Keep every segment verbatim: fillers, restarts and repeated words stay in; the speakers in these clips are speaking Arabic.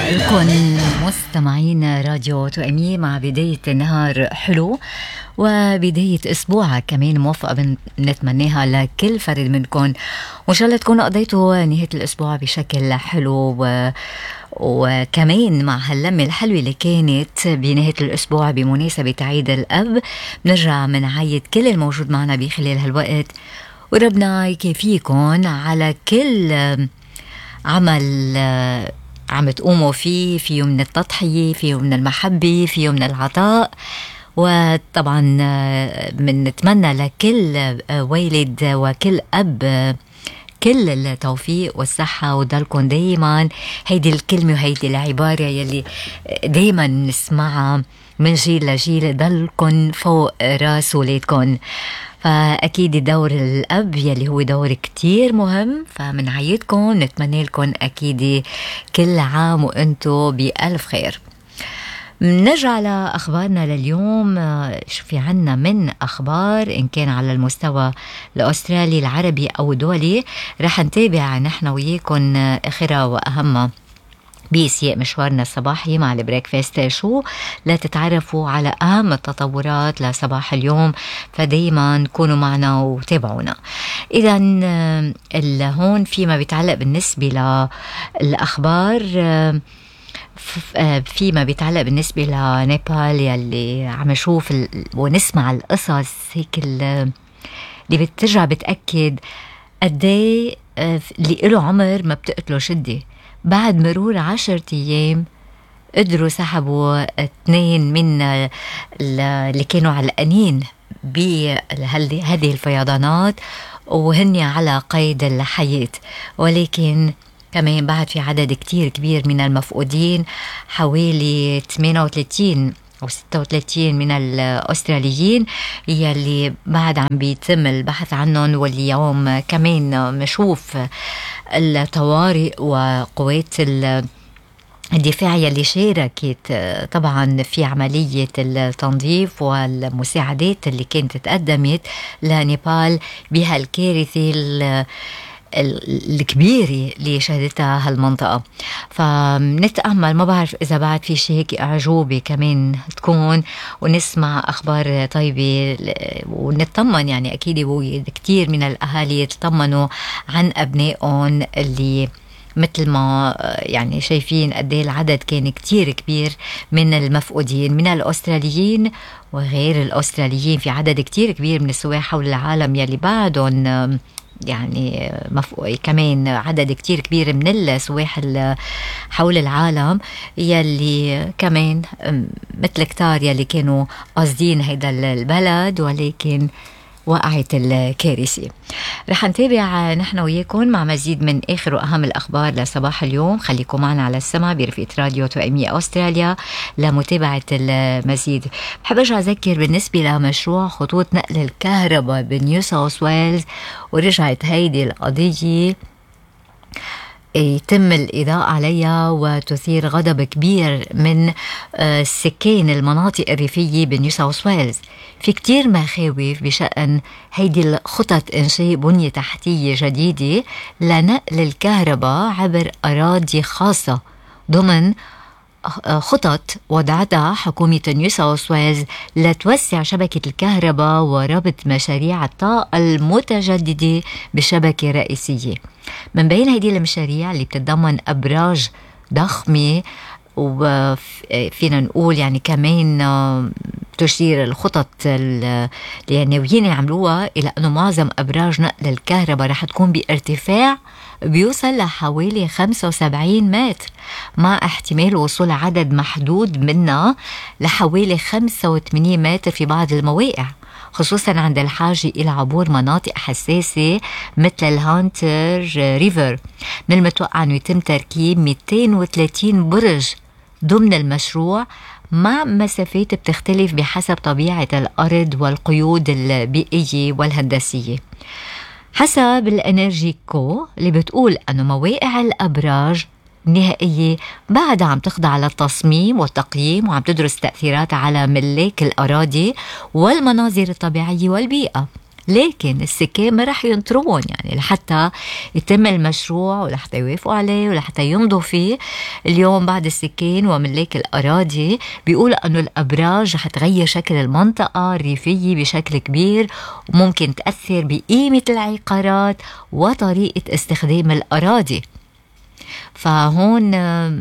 لكم مستمعين راديو توأمي مع بداية نهار حلو وبداية أسبوع كمان موفقة بنتمناها لكل فرد منكم، وإن شاء الله تكونوا قضيتوا نهاية الأسبوع بشكل حلو و... وكمان مع هاللمة الحلوة اللي كانت بنهاية الأسبوع بمناسبة عيد الأب. بنرجع منعيد كل الموجود معنا بخلال هالوقت، وربنا يكافيكم على كل عمل عم تقوموا فيه، فيه من التضحية، فيه من المحبة، فيه من العطاء. وطبعا بنتمنى لكل والد وكل أب كل التوفيق والصحة، وضلكم دايما هيدي الكلمة وهيدي العبارة يلي دايما نسمعها من جيل لجيل، ضلكم فوق راس ولادكم. فأكيد دور الأب يلي هو دور كتير مهم، فمنعيدكم نتمنى لكم أكيد كل عام وأنتم بألف خير. نرجع لأخبارنا لليوم. شو في عنا من أخبار إن كان على المستوى الأسترالي العربي أو دولي؟ رح نتابع نحن وياكم آخرها وأهمها بسياق مشوارنا الصباحي مع البريكفاست شو، لا تتعرفوا على أهم التطورات لصباح اليوم، فدايما كونوا معنا وتابعونا. إذا هون فيما بيتعلق بالنسبة للأخبار، فيما بيتعلق بالنسبة لنيبال يلي عم نشوف ونسمع القصص هيك اللي بترجع بتأكد قديه اللي له عمر ما بتقتله شدة. بعد مرور عشرة أيام قدروا سحبوا اثنين من اللي كانوا علقانين بهذه الفيضانات وهن على قيد الحياة، ولكن كمان بعد في عدد كتير كبير من المفقودين، حوالي ثمانية وثلاثين أو ستة وثلاثين من الأستراليين يلي بعد عم بيتم البحث عنهم. واليوم كمان مشوف الطوارئ وقوات الدفاع يلي شاركت طبعا في عملية التنظيف والمساعدات اللي كانت تقدمت لنيبال بهالكارثة الكبيرة اللي شهدتها هالمنطقة. فنتأمل، ما بعرف إذا بعد في شيء هيك أعجوبة كمان تكون ونسمع أخبار طيبة ونطمن. يعني أكيد كتير من الأهالي يتطمنوا عن أبنائهم اللي مثل ما يعني شايفين قد ايه العدد كان كتير كبير من المفقودين من الأستراليين وغير الأستراليين. في عدد كتير كبير من السواح حول العالم يلي بعدهم يعني مفقود، كمان عدد كتير كبير من السواح حول العالم يلي كمان مثل كتار يلي كانوا قاصدين هيدا البلد ولكن وقعت الكارثة. رح نتابع نحن وياكم مع مزيد من آخر وأهم الأخبار لصباح اليوم. خليكم معنا على السمع برفقة راديو توأمي أستراليا لمتابعة المزيد. بحب أرجع أذكر بالنسبة لمشروع خطوط نقل الكهرباء بنيو ساوث ويلز، ورجعت هيدي القضية يتم الإضاءة عليها وتثير غضب كبير من سكان المناطق الريفية بنيو ساوث ويلز. في كتير مخاوف بشأن هيدي الخطط إنشاء بنية تحتية جديدة لنقل الكهرباء عبر أراضي خاصة ضمن خطط وضعتها حكومة نيو ساوث ويلز لتوسع شبكة الكهرباء وربط مشاريع الطاقة المتجددة بشبكة رئيسية. من بين هذه المشاريع اللي بتتضمن أبراج ضخمة، وفينا نقول يعني كمان تشير الخطط اللي ناويين يعملوها إلى أنه معظم أبراج نقل الكهرباء رح تكون بارتفاع بيوصل لحوالي خمسة وسبعين متر، مع احتمال وصول عدد محدود منها لحوالي خمسة وثمانين متر في بعض المواقع، خصوصا عند الحاجة إلى عبور مناطق حساسة مثل الهانتر ريفر. من المتوقع أنه يتم تركيب مئتين وثلاثين برج ضمن المشروع، مع مسافات بتختلف بحسب طبيعة الأرض والقيود البيئية والهندسية. حسب الانرجيكو اللي بتقول أنه مواقع الأبراج النهائية بعدها عم تخضع للتصميم والتقييم وعم تدرس تأثيرات على ملاك الأراضي والمناظر الطبيعية والبيئة. لكن السكان ما رح ينطروهم يعني لحتى يتم المشروع ولحتى يوافقوا عليه ولحتى يمضوا فيه. اليوم بعد السكان وملاك الأراضي بيقولوا أنه الأبراج رح تغير شكل المنطقة الريفية بشكل كبير وممكن تأثر بقيمة العقارات وطريقة استخدام الأراضي. فهون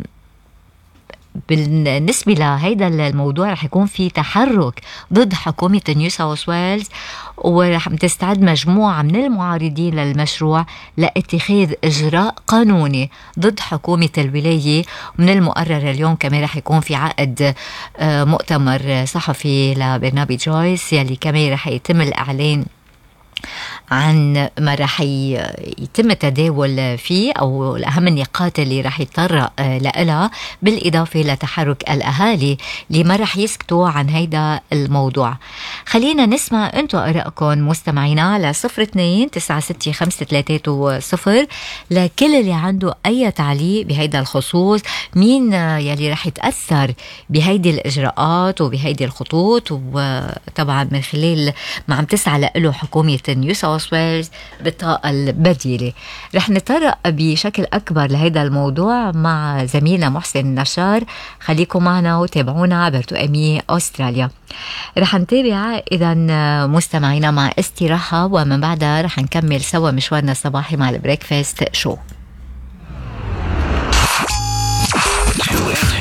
بالنسبة لهيدا الموضوع رح يكون في تحرك ضد حكومة نيو ساوث ويلز، ورح تستعد مجموعة من المعارضين للمشروع لاتخاذ إجراء قانوني ضد حكومة الولاية. ومن المقرر اليوم كمان رح يكون في عقد مؤتمر صحفي لبرنابي جويس يلي كمان رح يتم الإعلان عن ما رح يتم التداول فيه أو الأهم النقاط اللي رح يتطرق لها، بالإضافة لتحرك الأهالي اللي ما رح يسكتوا عن هيدا الموضوع. خلينا نسمع أنتوا آرائكم مستمعينا على صفر اثنين تسعة ستة خمسة ثلاثة صفر لكل اللي عنده أي تعليق بهيدا الخصوص. مين يلي رح يتأثر بهيدي الإجراءات وبهيدي الخطوط، وطبعا من خلال ما عم تسعى له حكومة نيو ساوث ويلز بالطاقة البديلة. رح نتطرق بشكل أكبر لهذا الموضوع مع زميلنا محسن النشار. خليكم معنا وتابعونا عبر تو ام اي أستراليا. رح نتابع إذا مستمعينا مع استراحة، ومن بعدها رح نكمل سوا مشوارنا الصباحي مع البريكفاست شو.